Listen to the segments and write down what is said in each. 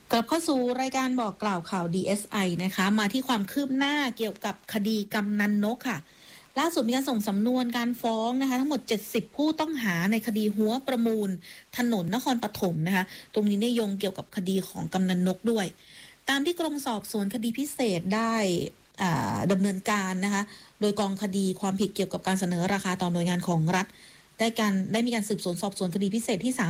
กลับเข้าสู่รายการบอกกล่าวข่าว DSI นะคะมาที่ความคืบหน้าเกี่ยวกับคดีกำนันนกค่ะล่าสุดมีการส่งสำนวนการฟ้องนะคะทั้งหมด70ผู้ต้องหาในคดีหัวประมูลถนนนครปฐมนะคะตรงนี้เนี่ยโยงเกี่ยวกับคดีของกำนันนกด้วยตามที่กรมสอบสวนคดีพิเศษได้ดำเนินการนะคะโดยกองคดีความผิดเกี่ยวกับการเสนอราคาต่อหน่วยงานของรัฐได้มีการสืบสวนสอบสวนคดีพิเศษที่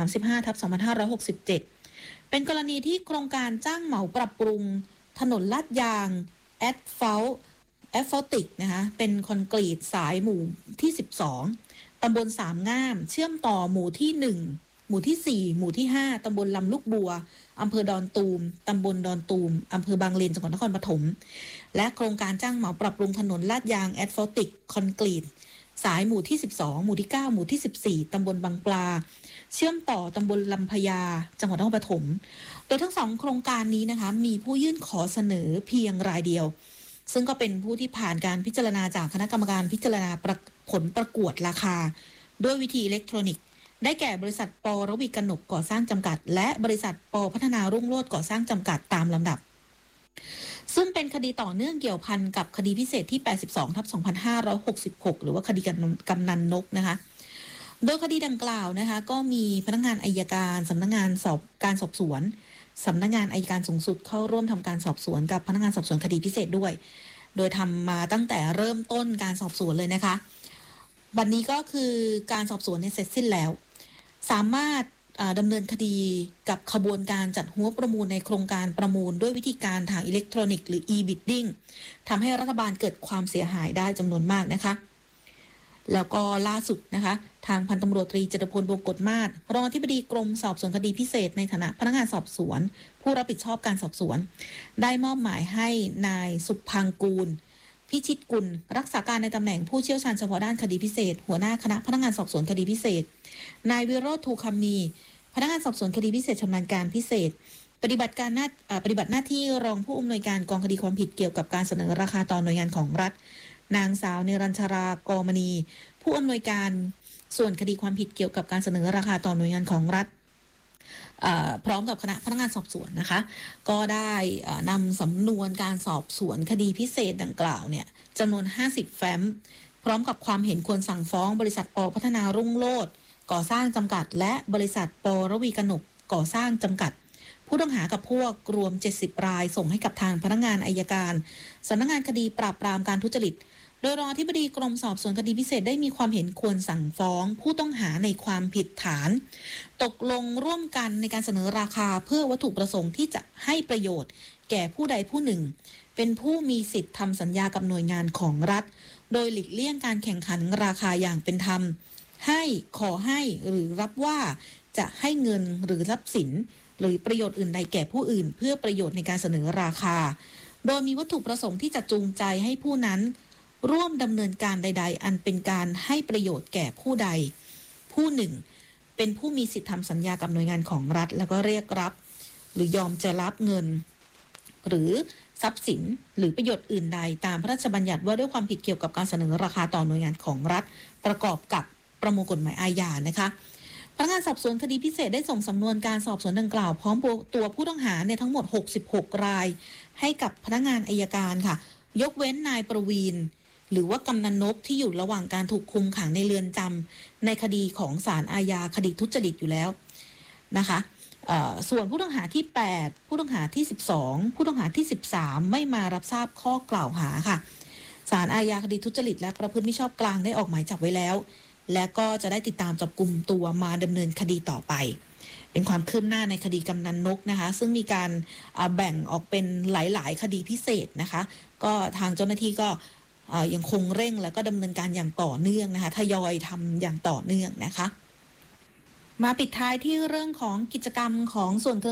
35/2567เป็นกรณีที่โครงการจ้างเหมาปรับปรุงถนนลาดยางแอสฟัลติกนะคะเป็นคอนกรีตสายหมู่ที่12ตำบลสามง่ามเชื่อมต่อหมู่ที่1หมู่ที่4หมู่ที่5ตำบลลำลูกบัวอำเภอดอนตูมตำบลดอนตูมอำเภอบางเลนจังหวัดนครปฐมและโครงการจ้างเหมาปรับปรุงถนนลาดยางแอสฟัลติกคอนกรีตสายหมู่ที่12หมู่ที่9หมู่ที่14ตำบลบางปลาเชื่อมต่อตำบลลำพญาจังหวัดนครปฐมโดยทั้ง2โครงการนี้นะคะมีผู้ยื่นขอเสนอเพียงรายเดียวซึ่งก็เป็นผู้ที่ผ่านการพิจารณาจากคณะกรรมการพิจารณาผลประกวดราคาด้วยวิธีอิเล็กทรอนิกส์ได้แก่บริษัทป.ระวีกนกก่อสร้างจำกัดและบริษัทป.พัฒนารุ่งโรจน์ก่อสร้างจำกัดตามลำดับซึ่งเป็นคดีต่อเนื่องเกี่ยวพันกับคดีพิเศษที่82/2566หรือว่าคดีกำนันนกนะคะโดยคดีดังกล่าวนะคะก็มีพนักงานอัยการสำนักงานการสอบสวนสำนักงานอัยการสูงสุดเข้าร่วมทำการสอบสวนกับพนักงานสอบสวนคดีพิเศษด้วยโดยทำมาตั้งแต่เริ่มต้นการสอบสวนเลยนะคะบัดนี้ก็คือการสอบสวนเนี่ยเสร็จสิ้นแล้วสามารถดำเนินคดีกับขบวนการจัดหัวประมูลในโครงการประมูลด้วยวิธีการทางอิเล็กทรอนิกส์หรือ e-bidding ทำให้รัฐบาลเกิดความเสียหายได้จำนวนมากนะคะแล้วก็ล่าสุดนะคะทางพันตำรวจตรีจตุพล วงศ์กฎมาศรองอธิบดีกรมสอบสวนคดีพิเศษในฐานะพนักงานสอบสวนผู้รับผิดชอบการสอบสวนได้มอบหมายให้นายสุพังกูลพิชิตกุลรักษาการในตำแหน่งผู้เชี่ยวชาญเฉพาะด้านคดีพิเศษหัวหน้าคณะพนักงานสอบสวนคดีพิเศษนายวิโรจน์ ทูคำมีพนักงานสอบสวนคดีพิเศษชำนาญการพิเศษปฏิบัติหน้าที่รองผู้อำนวยการกองคดีความผิดเกี่ยวกับการเสนอราคาต่อหน่วยงานของรัฐนางสาวเนรัญชรากรมณีผู้อำนวยการส่วนคดีความผิดเกี่ยวกับการเสนอราคาต่อหน่วยงานของรัฐพร้อมกับคณะพนักงานสอบสวนนะคะก็ได้นำสำนวนการสอบสวนคดีพิเศษดังกล่าวเนี่ยจำนวน50แฟ้มพร้อมกับความเห็นควรสั่งฟ้องบริษัทป.พัฒนารุ่งโรจน์ก่อสร้างจำกัดและบริษัทป.ระวีกนกก่อสร้างจำกัดผู้ต้องหากับพวกรวม70รายส่งให้กับทางพนักงานอัยการสำนักงานคดีปราบปรามการทุจริตโดยรองอธิบดีกรมสอบสวนคดีพิเศษได้มีความเห็นควรสั่งฟ้องผู้ต้องหาในความผิดฐานตกลงร่วมกันในการเสนอราคาเพื่อวัตถุประสงค์ที่จะให้ประโยชน์แก่ผู้ใดผู้หนึ่งเป็นผู้มีสิทธิ์ทำสัญญากับหน่วยงานของรัฐโดยหลีกเลี่ยงการแข่งขันราคาอย่างเป็นธรรมให้ขอให้หรือรับว่าจะให้เงินหรือทรัพย์สินหรือประโยชน์อื่นใดแก่ผู้อื่นเพื่อประโยชน์ในการเสนอราคาโดยมีวัตถุประสงค์ที่จะจูงใจให้ผู้นั้นร่วมดำเนินการใดๆอันเป็นการให้ประโยชน์แก่ผู้ใดผู้หนึ่งเป็นผู้มีสิทธิทำสัญญากับหน่วยงานของรัฐแล้วก็เรียกรับหรือยอมจะรับเงินหรือทรัพย์สินหรือประโยชน์อื่นใดตามพระราชบัญญัติว่าด้วยความผิดเกี่ยวกับการเสนอราคาต่อหน่วยงานของรัฐประกอบกับประมวลกฎหมายอาญานะคะพนักงานสอบสวนคดีพิเศษได้ส่งสำนวนการสอบสวนดังกล่าวพร้อมตัวผู้ต้องหาในทั้งหมด66รายให้กับพนักงานอัยการค่ะยกเว้นนายประวีณหรือว่ากำนันนกที่อยู่ระหว่างการถูกคุมขังในเรือนจำในคดีของศาลอาญาคดีทุจริตอยู่แล้วนะคะส่วนผู้ต้องหาที่8ผู้ต้องหาที่12ผู้ต้องหาที่13ไม่มารับทราบข้อกล่าวหาค่ะศาลอาญาคดีทุจริตและประพฤติมิชอบกลางได้ออกหมายจับไว้แล้วและก็จะได้ติดตามจับกุมตัวมาดำเนินคดีต่อไปเป็นความคืบหน้าในคดีกำนันนกนะคะซึ่งมีการแบ่งออกเป็นหลายๆคดีพิเศษนะคะก็ทางเจ้าหน้าที่ก็ยังคงเร่งแล้วก็ดำเนินการอย่างต่อเนื่องนะคะทยอยทำอย่างต่อเนื่องนะคะมาปิดท้ายที่เรื่องของกิจกรรมของส่วน